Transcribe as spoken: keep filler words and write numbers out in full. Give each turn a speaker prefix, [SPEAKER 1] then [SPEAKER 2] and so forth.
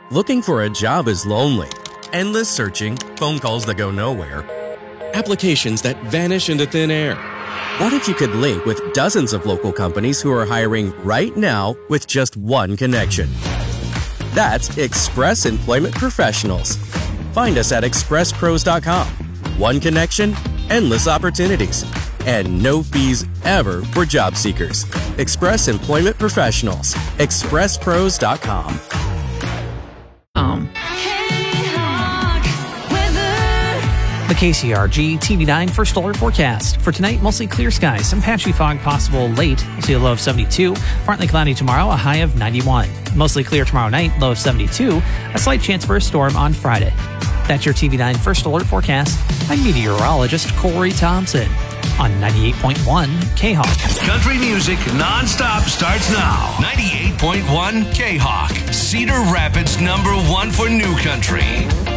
[SPEAKER 1] Looking for a job is lonely. Endless searching, phone calls that go nowhere, applications that vanish into thin air. What if you could link with dozens of local companies who are hiring right now with just one connection? That's Express Employment Professionals. Find us at express pros dot com. One connection, endless opportunities, and no fees ever for job seekers. Express Employment Professionals. express pros dot com.
[SPEAKER 2] Um. The K C R G T V nine First Alert Forecast. For tonight, mostly clear skies. Some patchy fog possible late. We'll see a low of seventy-two. Partly cloudy tomorrow, a high of ninety-one. Mostly clear tomorrow night, low of seventy-two. A slight chance for a storm on Friday. That's your T V nine First Alert Forecast. I'm meteorologist Corey Thompson on ninety-eight point one K-Hawk.
[SPEAKER 3] Country music nonstop starts now. ninety-eight point one K-Hawk. Cedar Rapids number one for new country.